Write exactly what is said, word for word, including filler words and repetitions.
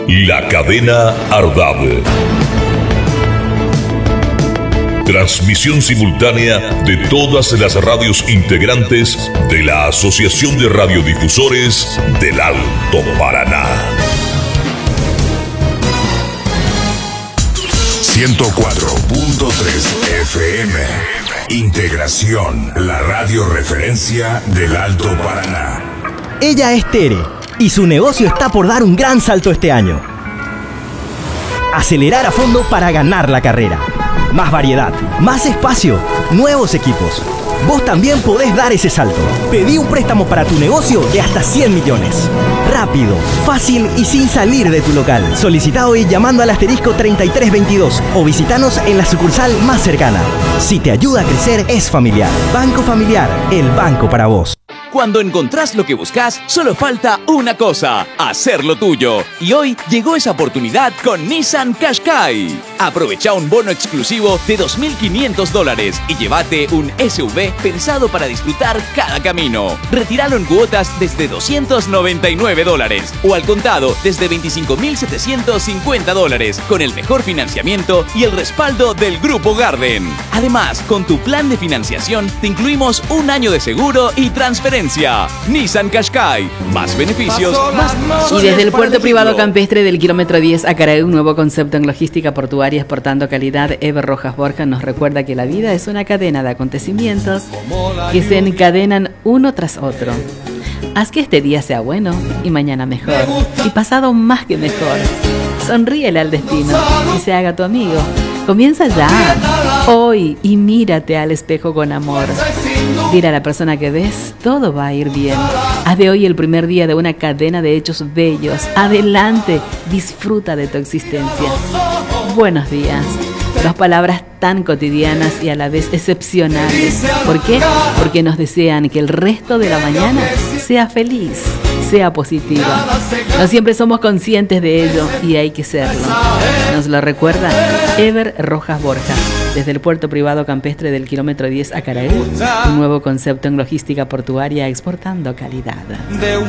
La cadena Ardab. Transmisión simultánea de todas las radios integrantes de la Asociación de Radiodifusores del Alto Paraná. ciento cuatro punto tres F M. Integración, la radio referencia del Alto Paraná. Ella es Tere y su negocio está por dar un gran salto este año. Acelerar a fondo para ganar la carrera. Más variedad, más espacio, nuevos equipos. Vos también podés dar ese salto. Pedí un préstamo para tu negocio de hasta cien millones. Rápido, fácil y sin salir de tu local. Solicita hoy llamando al asterisco treinta y tres veintidós o visitanos en la sucursal más cercana. Si te ayuda a crecer, es familiar. Banco Familiar, el banco para vos. Cuando encontrás lo que buscas, solo falta una cosa: hacerlo tuyo. Y hoy llegó esa oportunidad con Nissan Qashqai. Aprovecha un bono exclusivo de dos mil quinientos dólares y llévate un S U V pensado para disfrutar cada camino. Retíralo en cuotas desde doscientos noventa y nueve dólares o al contado desde veinticinco mil setecientos cincuenta dólares con el mejor financiamiento y el respaldo del Grupo Garden. Además, con tu plan de financiación te incluimos un año de seguro y transferencia. Nissan Qashqai. Más beneficios, más... Y desde el puerto privado campestre del kilómetro diez a Caraí, un nuevo concepto en logística portuaria exportando calidad, Ever Rojas Borja nos recuerda que la vida es una cadena de acontecimientos que se encadenan uno tras otro. Haz que este día sea bueno y mañana mejor y pasado más que mejor. Sonríele al destino y se haga tu amigo. Comienza ya, hoy, y mírate al espejo con amor. Dile a la persona que ves, todo va a ir bien. Haz de hoy el primer día de una cadena de hechos bellos. Adelante, disfruta de tu existencia. Buenos días. Dos palabras tan cotidianas y a la vez excepcionales. ¿Por qué? Porque nos desean que el resto de la mañana sea feliz, sea positiva. No siempre somos conscientes de ello y hay que serlo. Nos lo recuerda Ever Rojas Borja. Desde el puerto privado campestre del kilómetro diez a Caraí, un nuevo concepto en logística portuaria exportando calidad. De un